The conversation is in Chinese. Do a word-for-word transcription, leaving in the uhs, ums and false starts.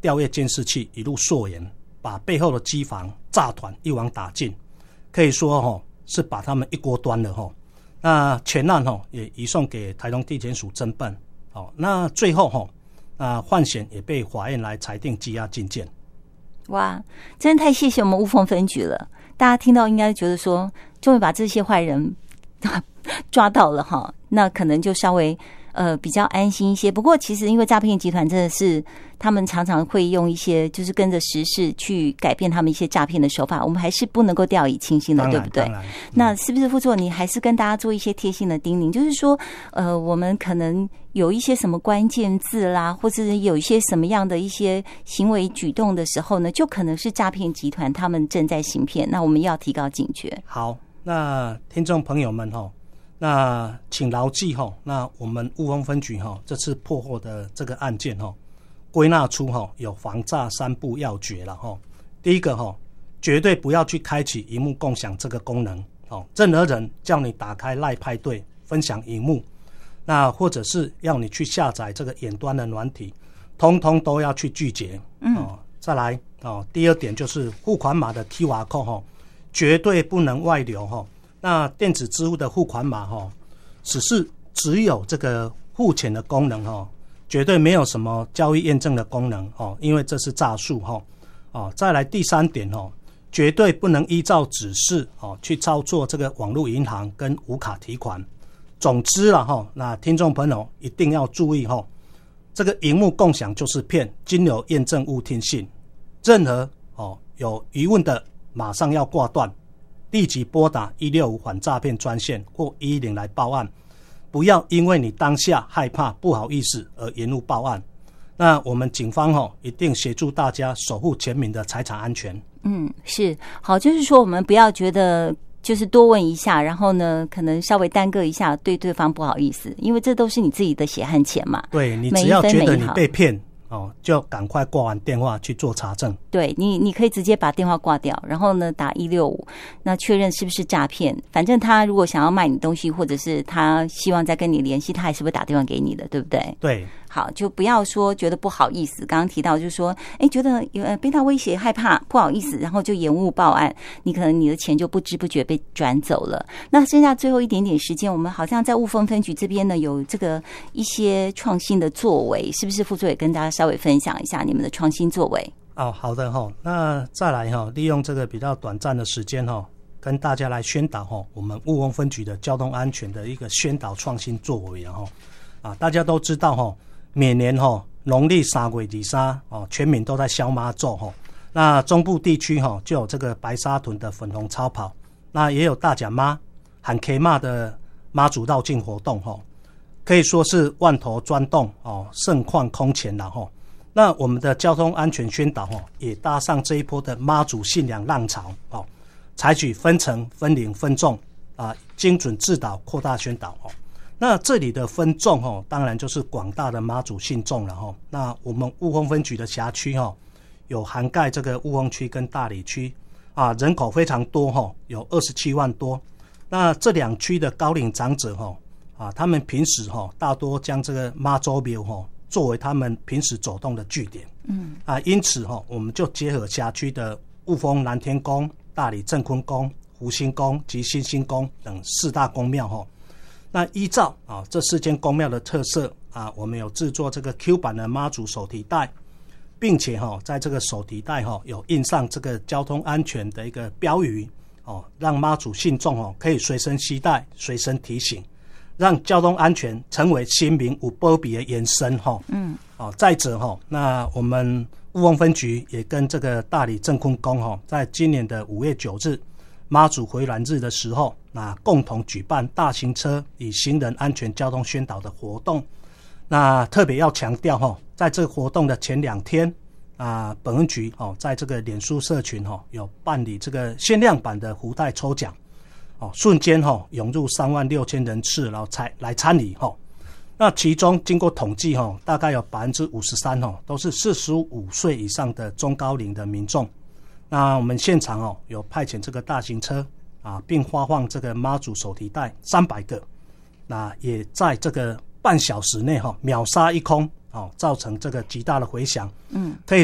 调阅监视器一路溯源，把背后的机房诈团一网打尽，可以说齁是把他们一锅端了齁。那全案齁也移送给台东地检署侦办。好，那最后齁，那换险也被法院来裁定羁押禁见。 哇，真的太谢谢我们雾峰分局了！大家听到应该觉得说，终于把这些坏人抓到了哈，那可能就稍微呃比较安心一些。不过其实因为诈骗集团真的是他们常常会用一些就是跟着时事去改变他们一些诈骗的手法，我们还是不能够掉以轻心的，对不对？嗯、那是不是副座你还是跟大家做一些贴心的叮咛，就是说呃我们可能有一些什么关键字啦，或者有一些什么样的一些行为举动的时候呢，就可能是诈骗集团他们正在行骗，那我们要提高警觉。 好，那听众朋友们齁，那请牢记齁，那我们雾峰分局齁这次破获的这个案件齁，归纳出齁有防诈三步要诀了齁。第一个齁，绝对不要去开启萤幕共享这个功能齁，任何人叫你打开赖派对分享萤幕，那或者是要你去下载这个远端的软体，通通都要去拒绝。嗯，哦、再来哦，第二点就是付款码的 Q R code 齁，绝对不能外流齁。那电子支付的付款码齁，只是只有这个付钱的功能齁，绝对没有什么交易验证的功能齁，因为这是诈术齁。哦，再来第三点齁，绝对不能依照指示哦去操作这个网络银行跟无卡提款。总之啦齁，那听众朋友一定要注意齁，这个萤幕共享就是骗，经由验证勿听信。任何哦有疑问的，马上要挂断。立即拨打一六五反诈骗专线或一一零来报案，不要因为你当下害怕不好意思而延误报案。那我们警方齁一定协助大家守护全民的财产安全。 嗯，是好，就是说我们不要觉得就是多问一下，然后呢可能稍微耽搁一下，对对方不好意思，因为这都是你自己的血汗钱嘛。 对，你只要觉得你被骗哦，就赶快挂完电话去做查证。 对，你你可以直接把电话挂掉，然后呢打一六五，那确认是不是诈骗。反正他如果想要卖你东西，或者是他希望再跟你联系，他还是会打电话给你的，对不对？ 对。 好，就不要说觉得不好意思。刚刚提到就是说，哎，觉得有被他威胁，害怕不好意思，然后就延误报案，你可能你的钱就不知不觉被转走了。那剩下最后一点点时间，我们好像在雾峰分局这边呢有这个一些创新的作为，是不是副座也跟大家稍微分享一下你们的创新作为？ 哦，好的齁，那再来齁，利用这个比较短暂的时间齁，跟大家来宣导齁我们雾峰分局的交通安全的一个宣导创新作为齁。啊，大家都知道齁。每年齁农历三月二三哦，全民都在消妈祖齁。那中部地区齁就有这个白沙屯的粉红超跑，那也有大甲妈喊 K 妈的妈祖绕境活动齁，可以说是万头钻洞哦，盛况空前了齁。那我们的交通安全宣导齁，也搭上这一波的妈祖信仰浪潮哦，采取分层、分龄、分众啊，精准制导、扩大宣导哦。那这里的分众齁，当然就是广大的妈祖信众了齁。那我们雾峰分局的辖区齁，有涵盖这个雾峰区跟大里区啊，人口非常多齁，有二十七万多。那这两区的高龄长者齁啊，他们平时齁大多将这个妈祖庙齁作为他们平时走动的据点。嗯啊，因此齁，我们就结合辖区的雾峰南天宫、大里正坤宫、福星宫及新兴宫等四大宫庙齁。那依照啊这四间宫庙的特色啊，我们有制作这个 Q 版的妈祖手提袋，并且哈、哦、在这个手提袋哈、哦、有印上这个交通安全的一个标语哦，让妈祖信众哦可以随身携带、随身提醒，让交通安全成为新民有保庇的延伸哈。嗯，哦，再者哈、哦，那我们雾峰分局也跟这个大里正坤宫哈，在今年的五月九日。妈祖回銮日的时候，那共同举办大型车与行人安全交通宣导的活动。那特别要强调哈，在这个活动的前两天啊，本分局哦，在这个脸书社群哈，有办理这个限量版的福袋抽奖，哦，瞬间哈涌入三万六千人次，然后才来参与哈。那其中经过统计哈，大概有百分之五十三哈都是四十五岁以上的中高龄的民众。那我们现场哦有派遣这个大型车啊，并发放这个妈祖手提袋三百个，那也在这个半小时内哈秒杀一空哦，造成这个极大的回响。嗯，可以